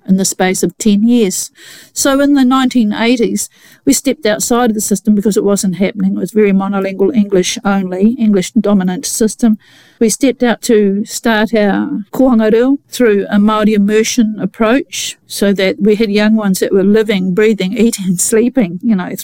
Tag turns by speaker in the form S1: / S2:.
S1: in the space of 10 years. So in the 1980s, we stepped outside of the system because it wasn't happening. It was very monolingual English only, English dominant system. We stepped out to start our kohanga reo through a Māori immersion approach so that we had young ones that were living, breathing, eating, sleeping,